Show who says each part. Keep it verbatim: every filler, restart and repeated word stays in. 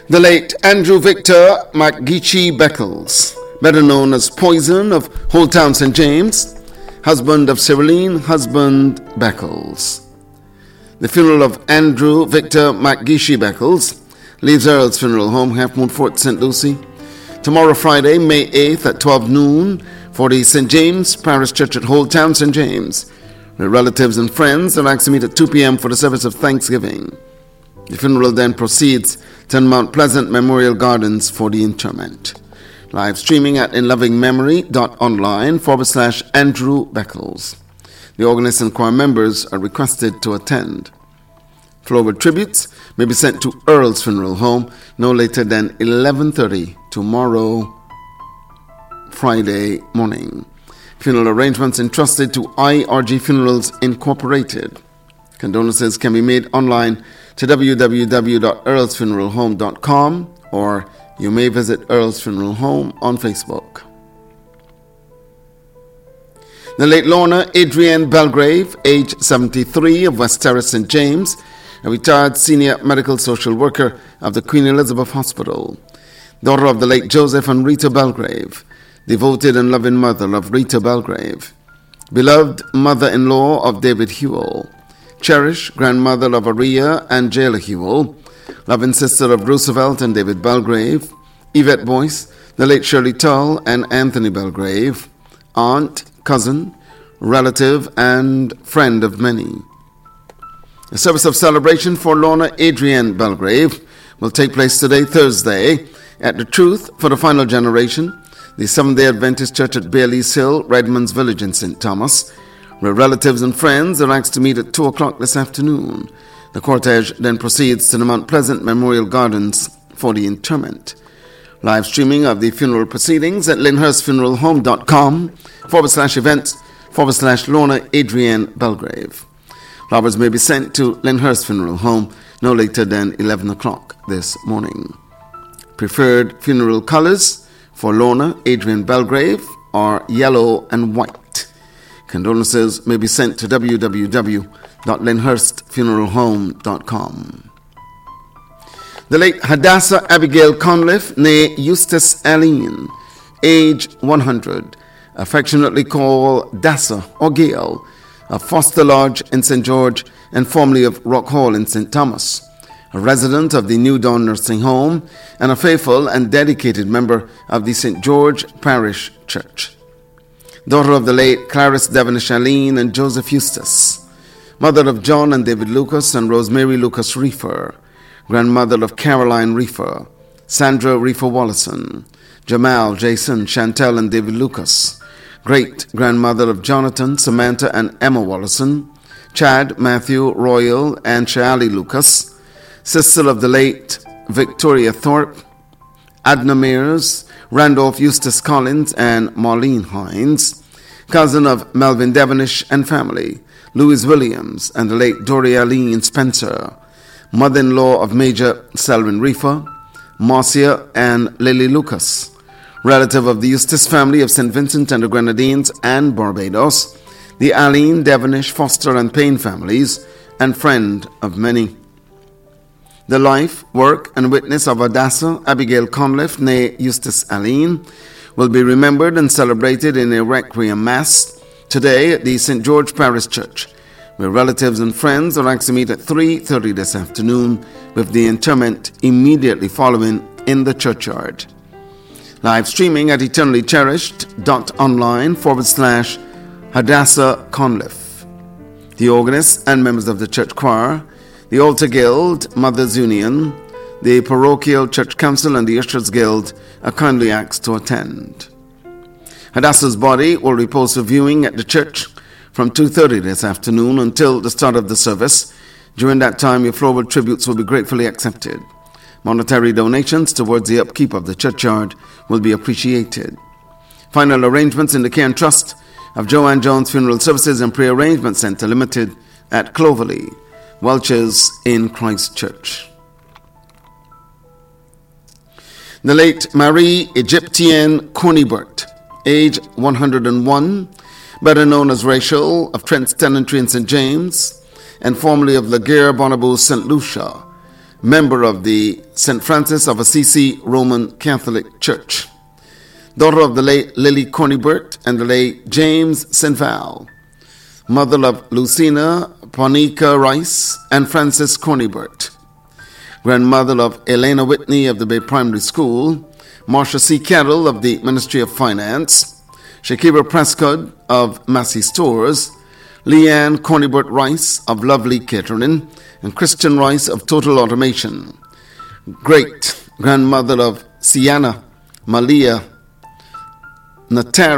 Speaker 1: The late Andrew Victor McGeechee Beckles, better known as Poison of Old Town Saint James, husband of Cyrilline, husband Beckles. The funeral of Andrew Victor McGeechee Beckles leaves Earl's Funeral Home, Half Moon Fort, Saint Lucie, tomorrow Friday, May eighth at twelve noon for the Saint James Parish Church at Old Town Saint James. The relatives and friends are asked to meet at two p.m. for the service of Thanksgiving. The funeral then proceeds to Mount Pleasant Memorial Gardens for the interment. Live streaming at inlovingmemory.online forward slash Andrew Beckles. The organist and choir members are requested to attend. Forward tributes may be sent to Earl's Funeral Home no later than eleven thirty tomorrow, Friday morning. Funeral arrangements entrusted to I R G Funerals Incorporated. Condolences can be made online to w w w dot earls funeral home dot com, or you may visit Earl's Funeral Home on Facebook. The late Lorna Adrienne Belgrave, age seventy-three, of West Terrace, Saint James, a retired senior medical social worker of the Queen Elizabeth Hospital. Daughter of the late Joseph and Rita Belgrave, devoted and loving mother of Rita Belgrave, beloved mother-in-law of David Hewell, cherished grandmother of Aria and Jayla Hewell, loving sister of Roosevelt and David Belgrave, Yvette Boyce, the late Shirley Tull and Anthony Belgrave, aunt, cousin, relative, and friend of many. A service of celebration for Lorna Adrienne Belgrave will take place today, Thursday, at the Truth for the Final Generation, the Seventh-day Adventist Church at Bailey's Hill, Redmonds Village in Saint Thomas, where relatives and friends are asked to meet at two o'clock this afternoon. The cortege then proceeds to the Mount Pleasant Memorial Gardens for the interment. Live streaming of the funeral proceedings at lyndhurst funeral home dot com forward slash events forward slash Lorna Adrienne Belgrave. Flowers may be sent to Lyndhurst Funeral Home no later than eleven o'clock this morning. Preferred funeral colors for Lorna Adrienne Belgrave are yellow and white. Condolences may be sent to w w w dot lyndhurst funeral home dot com. The late Hadassah Abigail Conliffe, née Eustace Aline, age one hundred, affectionately called Dassa or Gail, of Foster Lodge in Saint George and formerly of Rock Hall in Saint Thomas, a resident of the New Dawn Nursing Home and a faithful and dedicated member of the Saint George Parish Church. Daughter of the late Clarice Devonish Aline and Joseph Eustace, mother of John and David Lucas and Rosemary Lucas Reefer, grandmother of Caroline Reefer, Sandra Reefer Wallison, Jamal, Jason, Chantel, and David Lucas, great-grandmother of Jonathan, Samantha, and Emma Wallison, Chad, Matthew, Royal, and Shali Lucas, sister of the late Victoria Thorpe, Adna Mears, Randolph Eustace Collins, and Marlene Hines, cousin of Melvin Devonish and family, Louis Williams, and the late Dorialine Spencer, mother-in-law of Major Selwyn Reefer, Marcia, and Lily Lucas, relative of the Eustace family of Saint Vincent and the Grenadines and Barbados, the Aline, Devonish, Foster, and Payne families, and friend of many. The life, work, and witness of Hadassah Abigail Conliffe, née Eustace Aline, will be remembered and celebrated in a requiem mass today at the Saint George Parish Church, where relatives and friends are asked to meet at three thirty this afternoon, with the interment immediately following in the churchyard. Live streaming at eternally cherished dot online forward slash Hadassah Conliffe. The organist and members of the church choir, the Altar Guild, Mothers Union, the Parochial Church Council, and the Ushers Guild are kindly asked to attend. Hadassah's body will repose for viewing at the church from two thirty this afternoon until the start of the service. During that time, your floral tributes will be gratefully accepted. Monetary donations towards the upkeep of the churchyard will be appreciated. Final arrangements in the care and trust of Joanne Jones Funeral Services and Pre-Arrangement Center Limited at Clovelly, Welch's in Christchurch. The late Marie Egyptienne Conibert, age one hundred one, better known as Rachel, of Trent's Tenantry in Saint James, and formerly of Laguerre Bonabou Saint Lucia, member of the Saint Francis of Assisi Roman Catholic Church. Daughter of the late Lily Cornibert and the late James Saint Val. Mother of Lucina Ponica Rice and Francis Cornibert. Grandmother of Elena Whitney of the Bay Primary School. Marsha C. Carroll of the Ministry of Finance. Shakira Prescott of Massey Stores. Leanne Cornibert Rice of Lovely Catering. And Christian Rice of Total Automation. Great grandmother of Sienna Malia Natara